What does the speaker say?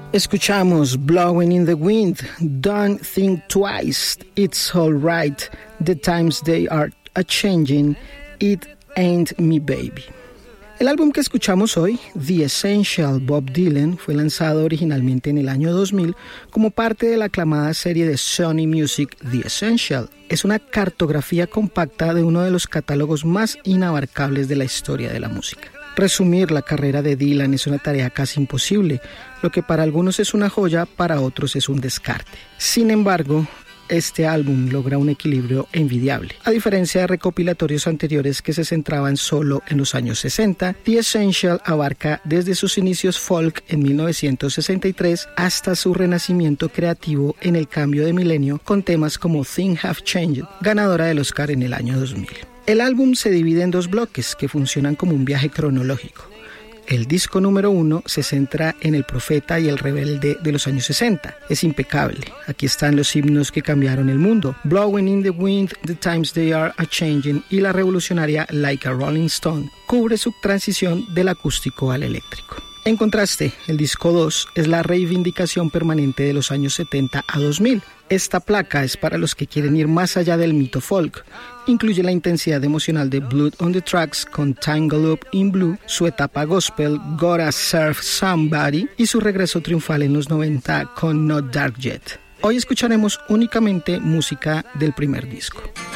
Escuchamos Blowing in the Wind, Don't Think Twice, It's Alright, The Times They Are A-Changing, It Ain't Me Baby. El álbum que escuchamos hoy, The Essential Bob Dylan, fue lanzado originalmente en el año 2000 como parte de la aclamada serie de Sony Music The Essential. Es una cartografía compacta de uno de los catálogos más inabarcables de la historia de la música. Resumir la carrera de Dylan es una tarea casi imposible. Lo que para algunos es una joya, para otros es un descarte. Sin embargo, este álbum logra un equilibrio envidiable. A diferencia de recopilatorios anteriores que se centraban solo en los años 60, The Essential abarca desde sus inicios folk en 1963 hasta su renacimiento creativo en el cambio de milenio con temas como Things Have Changed, ganadora del Oscar en el año 2000. El álbum se divide en dos bloques que funcionan como un viaje cronológico. El disco número 1 se centra en el profeta y el rebelde de los años 60. Es impecable. Aquí están los himnos que cambiaron el mundo: Blowing in the Wind, The Times They Are A-Changing y la revolucionaria Like a Rolling Stone. Cubre su transición del acústico al eléctrico. En contraste, el disco 2 es la reivindicación permanente de los años 70 a 2000. Esta placa es para los que quieren ir más allá del mito folk. Incluye la intensidad emocional de Blood on the Tracks con Tangled Up in Blue, su etapa gospel Gotta Serve Somebody y su regreso triunfal en los 90 con Not Dark Yet. Hoy escucharemos únicamente música del primer disco.